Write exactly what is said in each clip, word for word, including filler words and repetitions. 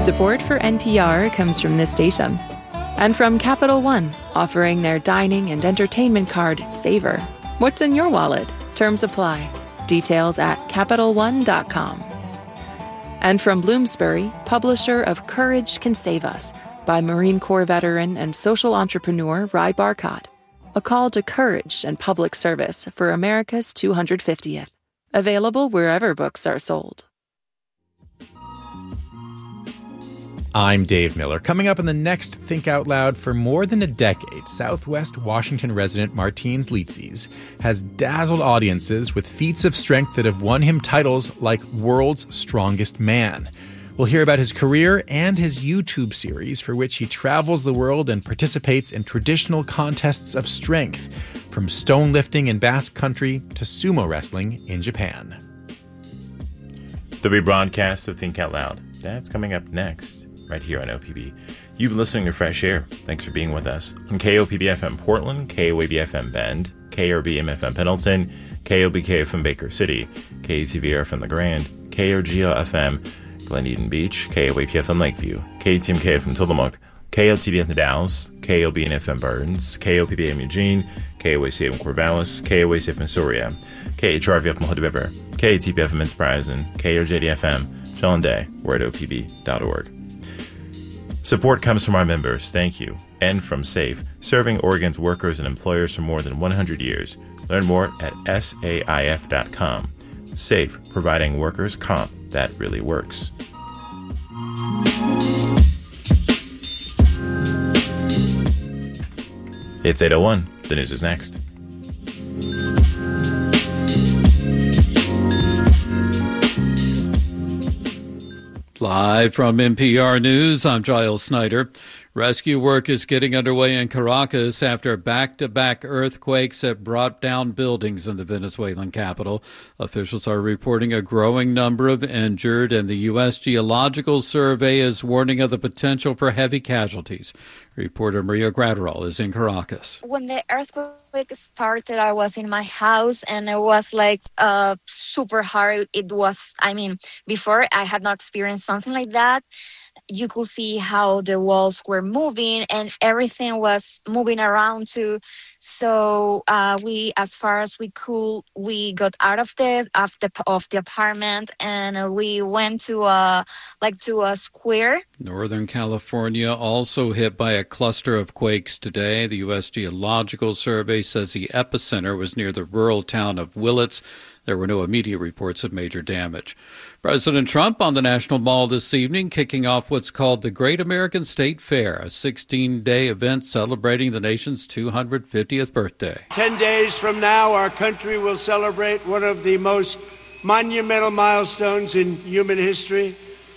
Support for N P R comes from this station and from Capital One, offering their dining and entertainment card, Savor. What's in your wallet? Terms apply. Details at Capital One dot com. And from Bloomsbury, publisher of Courage Can Save Us by Marine Corps veteran and social entrepreneur Ry Barcott. A call to courage and public service for America's two hundred fiftieth. Available wherever books are sold. I'm Dave Miller. Coming up in the next Think Out Loud, for more than a decade, Southwest Washington resident Martins Litzes has dazzled audiences with feats of strength that have won him titles like World's Strongest Man. We'll hear about his career and his YouTube series, for which he travels the world and participates in traditional contests of strength, from stone lifting in Basque Country to sumo wrestling in Japan. The rebroadcast of Think Out Loud. That's coming up next, right here on O P B. You've been listening to Fresh Air. Thanks for being with us on K O P B F M Portland, K O A B F M Bend, K R B M F M Pendleton, K O B K F M Baker City, K E T V R F M La Grande, K R G L F M Glen Eden Beach, K O A P F M Lakeview, K T M K F M Tillamook, K L T D F M Dalles, K O B N F M Burns, K O P B M Eugene, K O A C F M Corvallis, K O A C F M Soria, K H R V F M Hood River, K A T B F M Enterprise, and K R J D F M Day. We're at O P B dot org. Support comes from our members, thank you, and from SAFE, serving Oregon's workers and employers for more than one hundred years. Learn more at S A I F dot com. SAFE, providing workers comp that really works. It's eight oh one. The news is next. Live from N P R News, I'm Giles Snyder. Rescue work is getting underway in Caracas after back-to-back earthquakes have brought down buildings in the Venezuelan capital. Officials are reporting a growing number of injured, and the U S Geological Survey is warning of the potential for heavy casualties. Reporter Maria Graterol is in Caracas. When the earthquake started, I was in my house, and it was like uh, super hard. It was, I mean, before I had not experienced something like that. You could see how the walls were moving and everything was moving around too. So uh, we, as far as we could, we got out of the of the of the apartment and we went to a like to a square. Northern California also hit by a cluster of quakes today. The U S Geological Survey says the epicenter was near the rural town of Willits. There were no immediate reports of major damage. President Trump on the National Mall this evening, kicking off what's called the Great American State Fair, a sixteen-day event celebrating the nation's two hundred fiftieth birthday. Ten days from now, our country will celebrate one of the most monumental milestones in human history.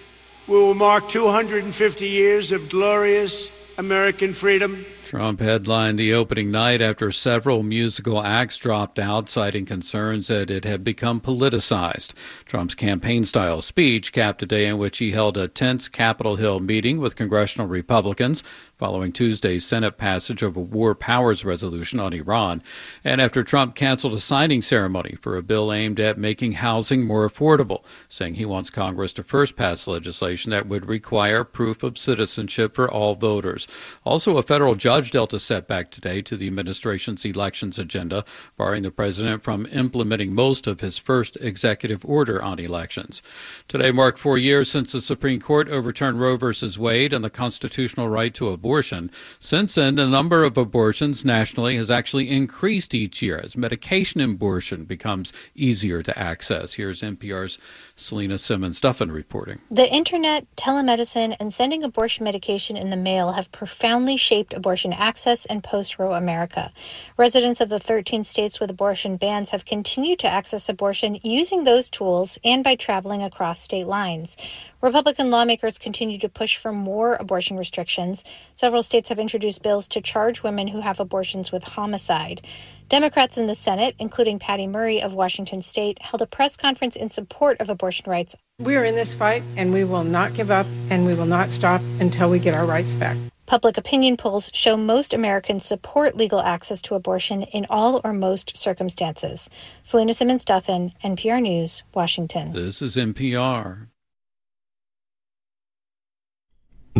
We will mark two hundred fifty years of glorious American freedom. Trump headlined the opening night after several musical acts dropped out, citing concerns that it had become politicized. Trump's campaign-style speech capped a day in which he held a tense Capitol Hill meeting with congressional Republicans following Tuesday's Senate passage of a war powers resolution on Iran, and after Trump canceled a signing ceremony for a bill aimed at making housing more affordable, saying he wants Congress to first pass legislation that would require proof of citizenship for all voters. Also, a federal judge dealt a setback today to the administration's elections agenda, barring the president from implementing most of his first executive order on elections. Today marked four years since the Supreme Court overturned Roe v. Wade and the constitutional right to abortion. Since then, the number of abortions nationally has actually increased each year as medication abortion becomes easier to access. Here's N P R's Selena Simmons-Duffin reporting. The internet, telemedicine, and sending abortion medication in the mail have profoundly shaped abortion access in post-Roe America. Residents of the thirteen states with abortion bans have continued to access abortion using those tools and by traveling across state lines. Republican lawmakers continue to push for more abortion restrictions. Several states have introduced bills to charge women who have abortions with homicide. Democrats in the Senate, including Patty Murray of Washington State, held a press conference in support of abortion rights. We are in this fight, and we will not give up, and we will not stop until we get our rights back. Public opinion polls show most Americans support legal access to abortion in all or most circumstances. Selena Simmons-Duffin, N P R News, Washington. This is N P R.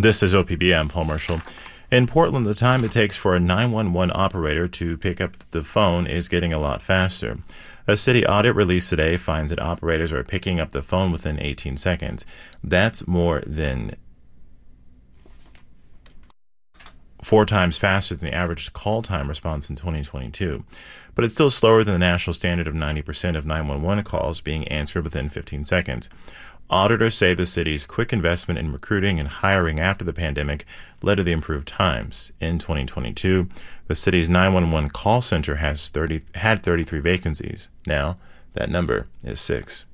This is O P B. I'm Paul Marshall. In Portland, the time it takes for a nine one one operator to pick up the phone is getting a lot faster. A city audit released today finds that operators are picking up the phone within eighteen seconds. That's more than four times faster than the average call time response in twenty twenty-two. But it's still slower than the national standard of ninety percent of nine one one calls being answered within fifteen seconds. Auditors say the city's quick investment in recruiting and hiring after the pandemic led to the improved times. In twenty twenty-two, the city's nine one one call center has thirty had thirty-three vacancies. Now, that number is six.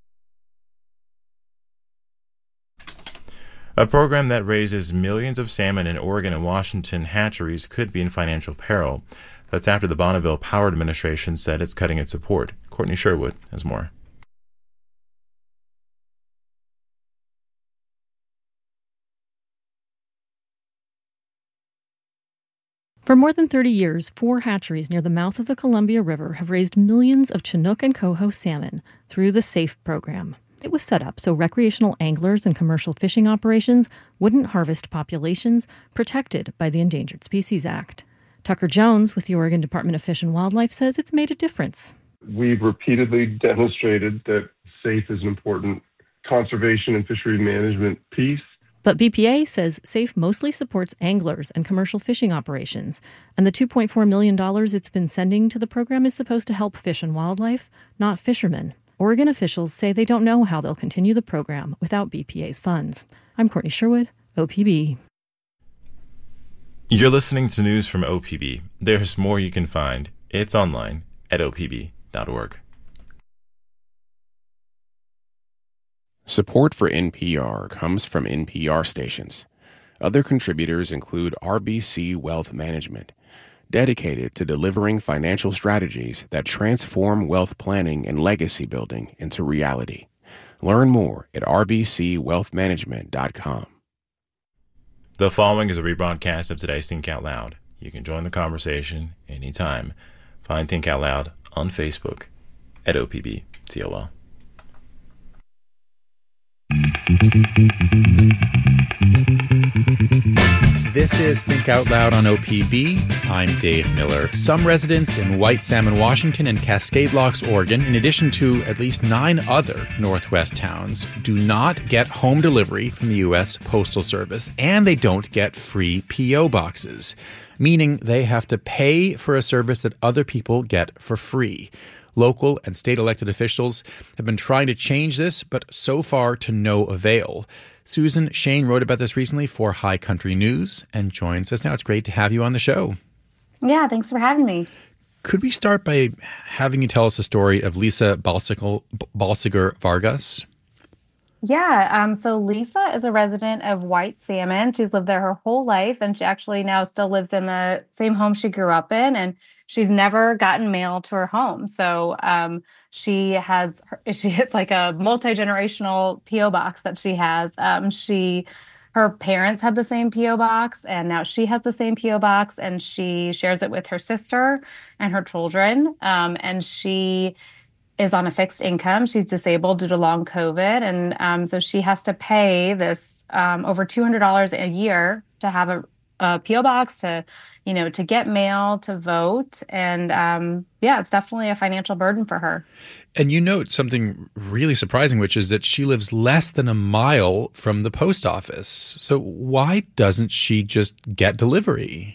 A program that raises millions of salmon in Oregon and Washington hatcheries could be in financial peril. That's after the Bonneville Power Administration said it's cutting its support. Courtney Sherwood has more. For more than thirty years, four hatcheries near the mouth of the Columbia River have raised millions of Chinook and coho salmon through the SAFE program. It was set up so recreational anglers and commercial fishing operations wouldn't harvest populations protected by the Endangered Species Act. Tucker Jones with the Oregon Department of Fish and Wildlife says it's made a difference. We've repeatedly demonstrated that SAFE is an important conservation and fishery management piece. But B P A says SAFE mostly supports anglers and commercial fishing operations, and the two point four million dollars it's been sending to the program is supposed to help fish and wildlife, not fishermen. Oregon officials say they don't know how they'll continue the program without B P A's funds. I'm Courtney Sherwood, O P B. You're listening to news from O P B. There's more you can find. It's online at O P B dot org. Support for N P R comes from N P R stations. Other contributors include R B C Wealth Management, dedicated to delivering financial strategies that transform wealth planning and legacy building into reality. Learn more at r b c wealth management dot com. The following is a rebroadcast of today's Think Out Loud. You can join the conversation anytime. Find Think Out Loud on Facebook at O P B T O L. This is Think Out Loud on O P B. I'm Dave Miller. Some residents in White Salmon, Washington and Cascade Locks, Oregon, in addition to at least nine other Northwest towns, do not get home delivery from the U S Postal Service, and they don't get free P O boxes, meaning they have to pay for a service that other people get for free. Local and state elected officials have been trying to change this, but so far to no avail. Susan Shane wrote about this recently for High Country News and joins us now. It's great to have you on the show. Yeah, thanks for having me. Could we start by having you tell us the story of Lisa Balsiger Vargas? Yeah, um, so Lisa is a resident of White Salmon. She's lived there her whole life, and she actually now still lives in the same home she grew up in, and she's never gotten mail to her home. So um, she has, she it's like a multi-generational P O box that she has. Um, she, her parents had the same P O box, and now she has the same P O box, and she shares it with her sister and her children. Um, and she is on a fixed income. She's disabled due to long COVID. And um, so she has to pay this um, over two hundred dollars a year to have a, a P O box, to, you know, to get mail, to vote. And um, yeah, it's definitely a financial burden for her. And you note something really surprising, which is that she lives less than a mile from the post office. So why doesn't she just get delivery?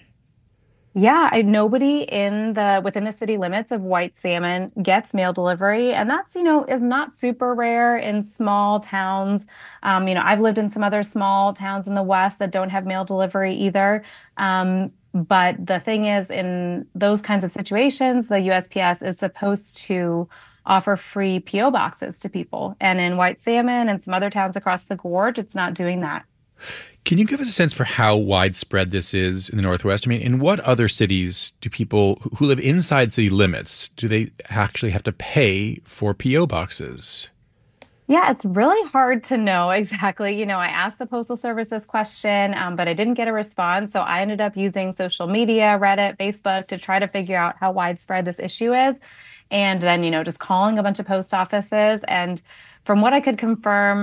Yeah, I, nobody in the within the city limits of White Salmon gets mail delivery, and that's, you know, is not super rare in small towns. Um, you know, I've lived in some other small towns in the West that don't have mail delivery either. Um, but the thing is, in those kinds of situations, the U S P S is supposed to offer free P O boxes to people, and in White Salmon and some other towns across the gorge, it's not doing that. Can you give us a sense for how widespread this is in the Northwest? I mean, in what other cities do people who live inside city limits, do they actually have to pay for P O boxes? Yeah, it's really hard to know exactly. You know, I asked the Postal Service this question, um, but I didn't get a response. So I ended up using social media, Reddit, Facebook, to try to figure out how widespread this issue is. And then, you know, just calling a bunch of post offices. And from what I could confirm,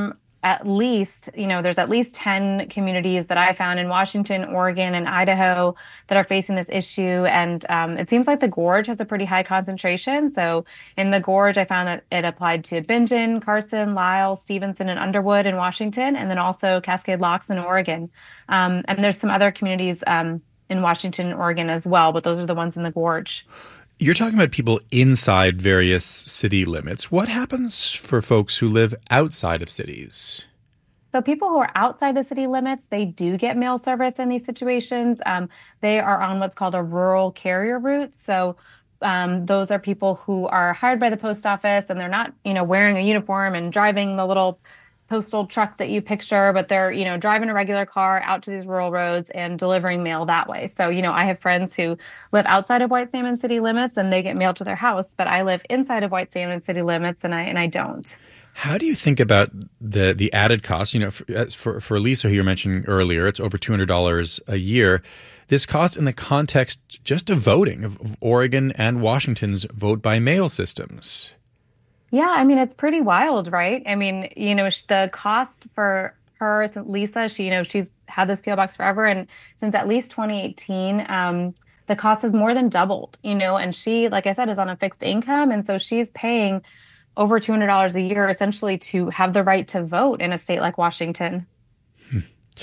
at least, you know, there's at least ten communities that I found in Washington, Oregon, and Idaho that are facing this issue. And um, it seems like the Gorge has a pretty high concentration. So in the Gorge, I found that it applied to Bingen, Carson, Lisle, Stevenson, and Underwood in Washington, and then also Cascade Locks in Oregon. Um, and there's some other communities um, in Washington and Oregon as well, but those are the ones in the Gorge. You're talking about people inside various city limits. What happens for folks who live outside of cities? So people who are outside the city limits, they do get mail service in these situations. Um, they are on what's called a rural carrier route. So um, those are people who are hired by the post office, and they're not, you know, wearing a uniform and driving the little postal truck that you picture, but they're, you know, driving a regular car out to these rural roads and delivering mail that way. So, you know, I have friends who live outside of White Salmon city limits and they get mail to their house, but I live inside of White Salmon city limits and I and I don't. How do you think about the the added cost? You know, for for, for Lisa, who you mentioned earlier, it's over two hundred dollars a year. This cost in the context just of voting, of, of Oregon and Washington's vote by mail systems. Yeah, I mean, it's pretty wild, right? I mean, you know, the cost for her, Lisa, she, you know, she's had this P O box forever. And since at least twenty eighteen, um, the cost has more than doubled, you know, and she, like I said, is on a fixed income. And so she's paying over two hundred dollars a year essentially to have the right to vote in a state like Washington. Hmm.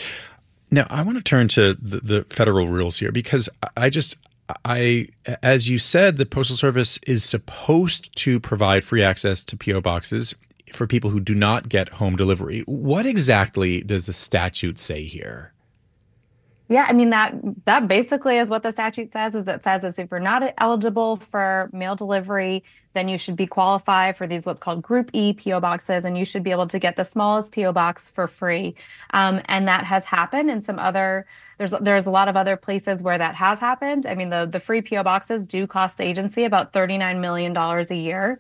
Now, I want to turn to the, the federal rules here because I just... I, as you said, the Postal Service is supposed to provide free access to P O boxes for people who do not get home delivery. What exactly does the statute say here? Yeah, I mean, that that basically is what the statute says, is it says is if you're not eligible for mail delivery, then you should be qualified for these what's called Group E P O boxes, and you should be able to get the smallest P O box for free. Um, and that has happened in some other, there's there's a lot of other places where that has happened. I mean, the, the free P O boxes do cost the agency about thirty-nine million dollars a year.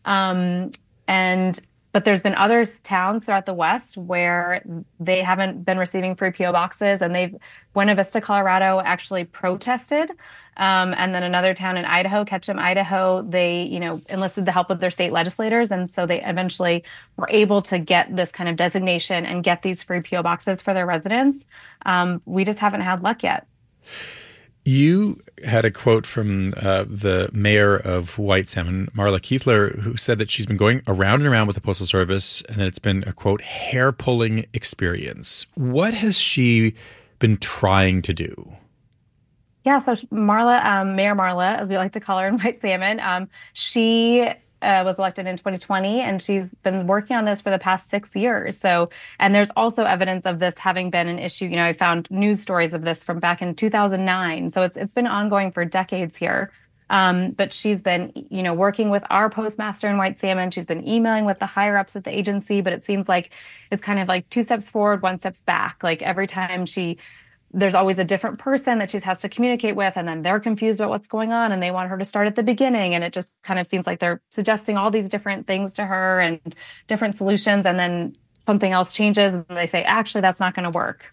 Um, and But there's been other towns throughout the West where they haven't been receiving free P O boxes, and they've, Buena Vista, Colorado actually protested. Um, and then another town in Idaho, Ketchum, Idaho, they, you know, enlisted the help of their state legislators. And so they eventually were able to get this kind of designation and get these free P O boxes for their residents. Um, we just haven't had luck yet. You had a quote from uh, the mayor of White Salmon, Marla Keithler, who said that she's been going around and around with the Postal Service and that it's been a, quote, hair-pulling experience. What has she been trying to do? Yeah, so Marla, um, Mayor Marla, as we like to call her in White Salmon, um, she uh, was elected in twenty twenty, and she's been working on this for the past six years. So, and there's also evidence of this having been an issue. You know, I found news stories of this from back in two thousand nine. So it's it's been ongoing for decades here. Um, but she's been, you know, working with our postmaster in White Salmon. She's been emailing with the higher ups at the agency, but it seems like it's kind of like two steps forward, one step back. Like every time she there's always a different person that she has to communicate with, and then they're confused about what's going on and they want her to start at the beginning. And it just kind of seems like they're suggesting all these different things to her and different solutions. And then something else changes and they say, actually, that's not going to work.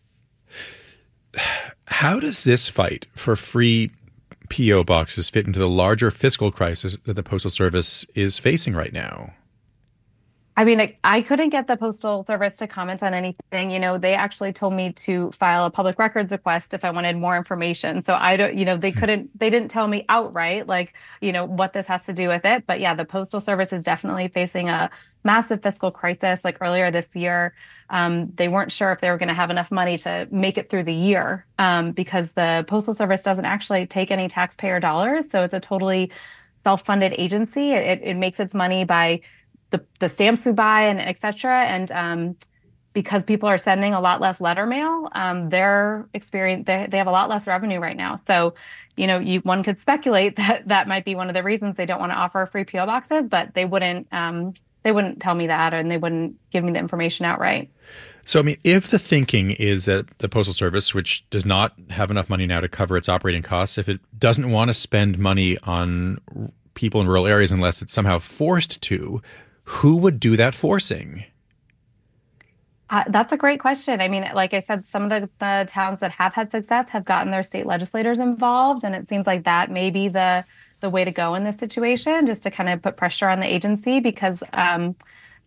How does this fight for free P O boxes fit into the larger fiscal crisis that the Postal Service is facing right now? I mean, I couldn't get the Postal Service to comment on anything. You know, they actually told me to file a public records request if I wanted more information. So I don't, you know, they couldn't, they didn't tell me outright, like, you know, what this has to do with it. But yeah, the Postal Service is definitely facing a massive fiscal crisis. Like earlier this year, um, they weren't sure if they were going to have enough money to make it through the year um, because the Postal Service doesn't actually take any taxpayer dollars. So it's a totally self-funded agency. It, it makes its money by The, the stamps we buy and et cetera. And um, because people are sending a lot less letter mail, um, their experience, they, they have a lot less revenue right now. So, you know, you one could speculate that that might be one of the reasons they don't want to offer free P O boxes, but they wouldn't, um, they wouldn't tell me that, and they wouldn't give me the information outright. So, I mean, if the thinking is that the Postal Service, which does not have enough money now to cover its operating costs, if it doesn't want to spend money on people in rural areas unless it's somehow forced to, who would do that forcing? Uh, that's a great question. I mean, like I said, some of the, the towns that have had success have gotten their state legislators involved, and it seems like that may be the the way to go in this situation, just to kind of put pressure on the agency, because um,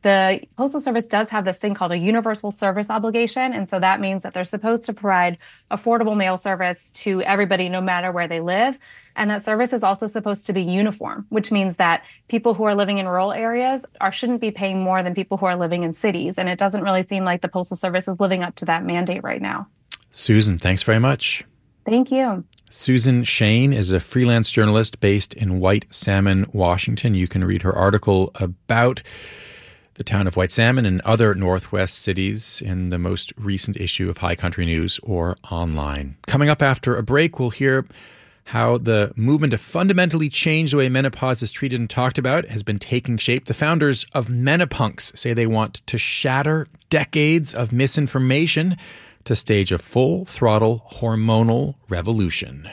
the Postal Service does have this thing called a universal service obligation. And so that means that they're supposed to provide affordable mail service to everybody, no matter where they live. And that service is also supposed to be uniform, which means that people who are living in rural areas are shouldn't be paying more than people who are living in cities. And it doesn't really seem like the Postal Service is living up to that mandate right now. Susan, thanks very much. Thank you. Susan Shane is a freelance journalist based in White Salmon, Washington. You can read her article about the town of White Salmon and other Northwest cities in the most recent issue of High Country News or online. Coming up after a break, we'll hear how the movement to fundamentally change the way menopause is treated and talked about has been taking shape. The founders of Menopunks say they want to shatter decades of misinformation to stage a full-throttle hormonal revolution.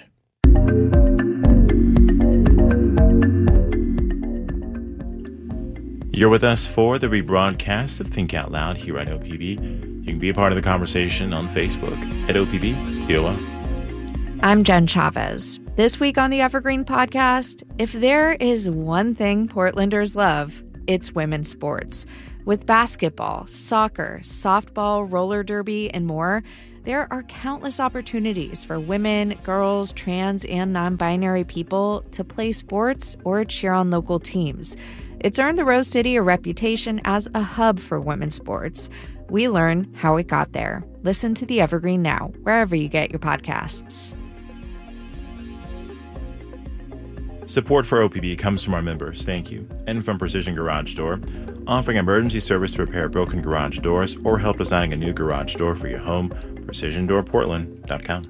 You're with us for the rebroadcast of Think Out Loud here at O P B. You can be a part of the conversation on Facebook at O P B T O L. I'm Jen Chavez. This week on the Evergreen Podcast, if there is one thing Portlanders love, it's women's sports. With basketball, soccer, softball, roller derby, and more, there are countless opportunities for women, girls, trans, and non-binary people to play sports or cheer on local teams. It's earned the Rose City a reputation as a hub for women's sports. We learn how it got there. Listen to The Evergreen now, wherever you get your podcasts. Support for O P B comes from our members, thank you, and from Precision Garage Door, offering emergency service to repair broken garage doors or help designing a new garage door for your home. precision door portland dot com.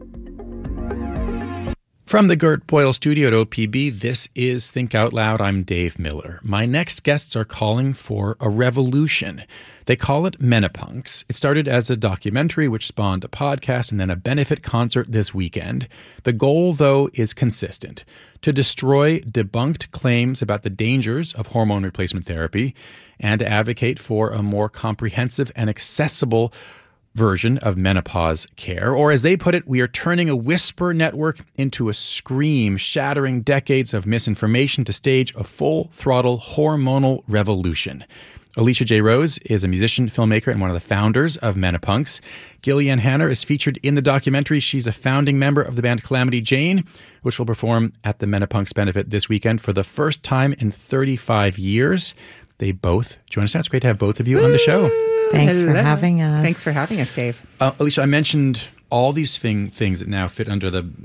From the Gert Boyle studio at O P B, this is Think Out Loud. I'm Dave Miller. My next guests are calling for a revolution. They call it Menopunks. It started as a documentary which spawned a podcast and then a benefit concert this weekend. The goal, though, is consistent: to destroy debunked claims about the dangers of hormone replacement therapy and to advocate for a more comprehensive and accessible version of menopause care. Or as they put it, we are turning a whisper network into a scream, shattering decades of misinformation to stage a full-throttle hormonal revolution. Alicia J. Rose is a musician, filmmaker, and one of the founders of Menopunks. Gillian Hanner is featured in the documentary. She's a founding member of the band Calamity Jane, which will perform at the Menopunks benefit this weekend for the first time in thirty-five years. They both join us now. It's great to have both of you on the show. Thanks Hello. for having us. Thanks for having us, Dave. Uh, Alicia, I mentioned all these thing, things that now fit under the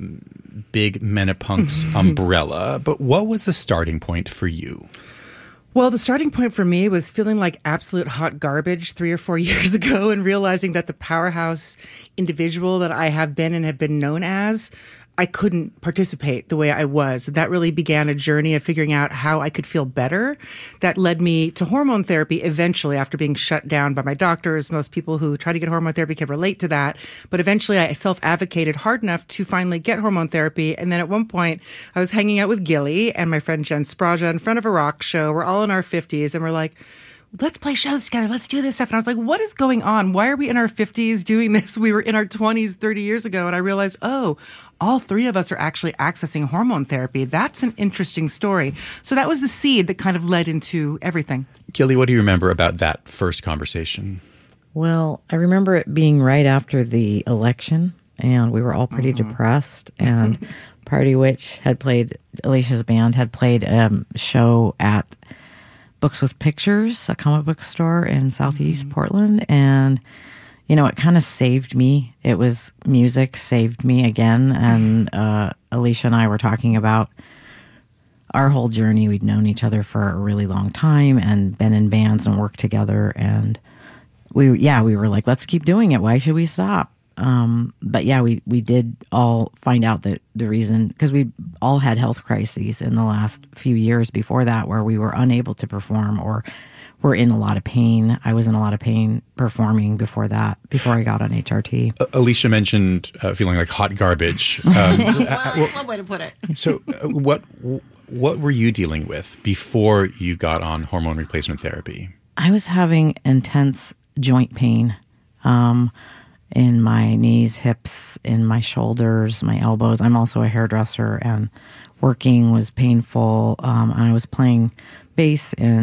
big Menopunks umbrella, but what was the starting point for you? Well, the starting point for me was feeling like absolute hot garbage three or four years ago and realizing that the powerhouse individual that I have been and have been known as, I couldn't participate the way I was. That really began a journey of figuring out how I could feel better. That led me to hormone therapy eventually after being shut down by my doctors. Most people who try to get hormone therapy can relate to that. But eventually I self-advocated hard enough to finally get hormone therapy. And then at one point I was hanging out with Gilly and my friend Jen Spraja in front of a rock show. We're all in our fifties and we're like, let's play shows together. Let's do this stuff. And I was like, what is going on? Why are we in our fifties doing this? We were in our twenties thirty years ago. And I realized, oh, all three of us are actually accessing hormone therapy. That's an interesting story. So that was the seed that kind of led into everything. Gilly, what do you remember about that first conversation? Well, I remember it being right after the election, and we were all pretty mm-hmm. depressed. And Party Witch had played, Alicia's band had played a show at Books with Pictures, a comic book store in Southeast mm-hmm. Portland. And, you know, it kind of saved me. It was music saved me again. And uh, Alicia and I were talking about our whole journey. We'd known each other for a really long time and been in bands and worked together. And we, yeah, we were like, let's keep doing it. Why should we stop? Um, but yeah, we, we did all find out that the reason, because we all had health crises in the last few years before that, where we were unable to perform or were in a lot of pain. I was in a lot of pain performing before that, before I got on H R T. Uh, Alicia mentioned uh, feeling like hot garbage. Um, well, one way to put it. So uh, what, what were you dealing with before you got on hormone replacement therapy? I was having intense joint pain. Um, in my knees, hips, in my shoulders, my elbows. I'm also a hairdresser, and working was painful. Um, I was playing bass in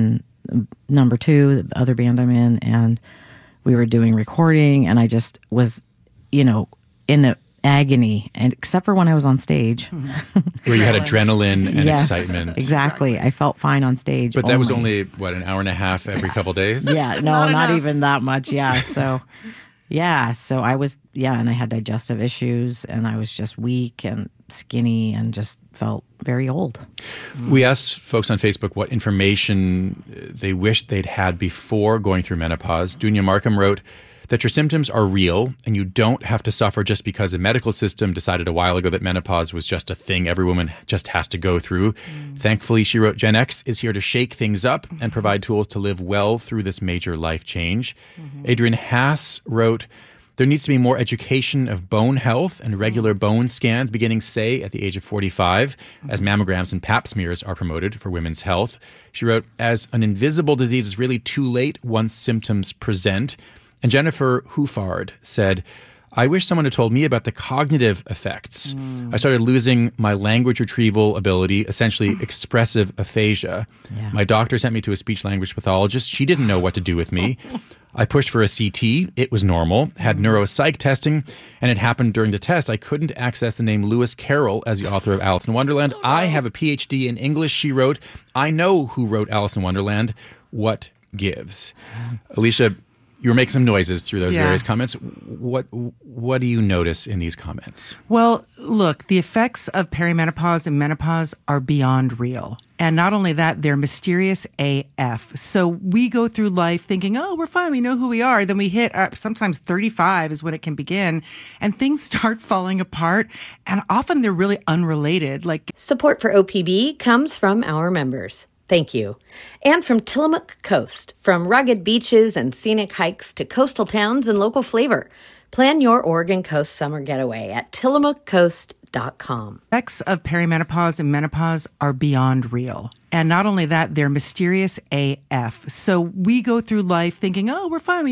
number two, the other band I'm in, and we were doing recording, and I just was, you know, in a agony, and except for when I was on stage. Where you had adrenaline and yes, excitement. Exactly. I felt fine on stage. But that only. was only, what, an hour and a half every couple days? Yeah, no, Not not, enough. even that much. Yeah. So, yeah. So I was, yeah, and I had digestive issues, and I was just weak and skinny and just felt very old. We asked folks on Facebook what information they wished they'd had before going through menopause. Dunya Markham wrote that your symptoms are real and you don't have to suffer just because a medical system decided a while ago that menopause was just a thing every woman just has to go through. Mm. Thankfully, she wrote, Gen X is here to shake things up and provide tools to live well through this major life change. Mm-hmm. Adrian Haas wrote, there needs to be more education of bone health and regular bone scans beginning, say, at the age of forty-five, as mammograms and pap smears are promoted for women's health. She wrote, as an invisible disease is really too late once symptoms present. And Jennifer Hufard said, I wish someone had told me about the cognitive effects. Mm. I started losing my language retrieval ability, essentially expressive aphasia. Yeah. My doctor sent me to a speech-language pathologist. She didn't know what to do with me. I pushed for a C T. It was normal. Had neuropsych testing, and it happened during the test. I couldn't access the name Lewis Carroll as the author of Alice in Wonderland. I have a P H D in English, she wrote. I know who wrote Alice in Wonderland. What gives? Alicia, you were making some noises through those yeah. various comments. What what do you notice in these comments? Well, look, the effects of perimenopause and menopause are beyond real. And not only that, they're mysterious A F. So we go through life thinking, oh, we're fine, we know who we are. Then we hit uh, sometimes thirty-five is when it can begin, and things start falling apart. And often they're really unrelated. Like support for O P B comes from our members. Thank you. And from Tillamook Coast, from rugged beaches and scenic hikes to coastal towns and local flavor. Plan your Oregon Coast summer getaway at tillamook coast dot com. Effects of perimenopause and menopause are beyond real. And not only that, they're mysterious A F. So we go through life thinking, oh, we're fine. We